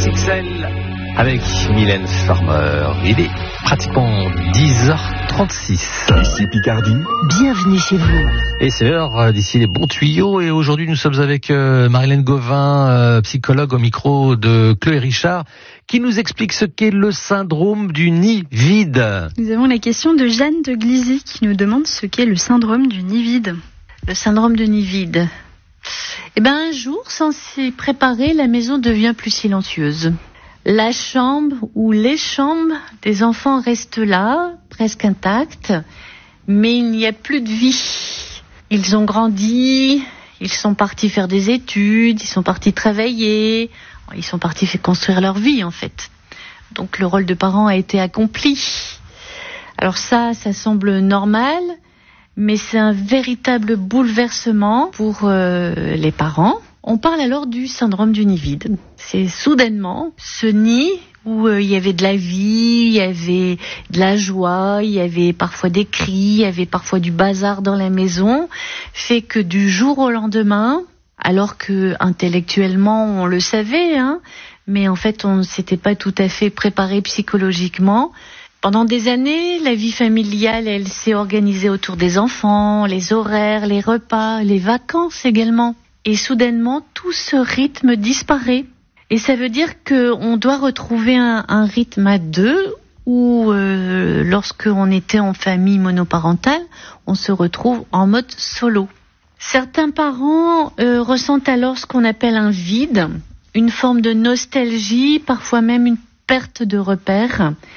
XXL avec Mylène Farmer. Il est pratiquement 10h36. Ici Picardie. Bienvenue chez vous. Et c'est l'heure d'ici les bons tuyaux. Et aujourd'hui, nous sommes avec Marilène Gauvin, psychologue au micro de Chloé Richard, qui nous explique ce qu'est le syndrome du nid vide. Nous avons la question de Jeanne de Glizy qui nous demande ce qu'est le syndrome du nid vide. Le syndrome du nid vide. Un jour, sans s'y préparer, la maison devient plus silencieuse. La chambre ou les chambres des enfants restent là, presque intactes, mais il n'y a plus de vie. Ils ont grandi, ils sont partis faire des études, ils sont partis travailler, ils sont partis construire leur vie en fait. Donc le rôle de parent a été accompli. Alors ça semble normal, mais c'est un véritable bouleversement pour les parents. On parle alors du syndrome du nid vide. C'est soudainement ce nid où il y avait de la vie, il y avait de la joie, il y avait parfois des cris, il y avait parfois du bazar dans la maison, fait que du jour au lendemain, alors que intellectuellement on le savait, mais en fait on ne s'était pas tout à fait préparé psychologiquement. Pendant des années, la vie familiale, elle s'est organisée autour des enfants, les horaires, les repas, les vacances également. Et soudainement, tout ce rythme disparaît. Et ça veut dire qu'on doit retrouver un rythme à deux où, lorsqu'on était en famille monoparentale, on se retrouve en mode solo. Certains parents ressentent alors ce qu'on appelle un vide, une forme de nostalgie, parfois même une perte de repères.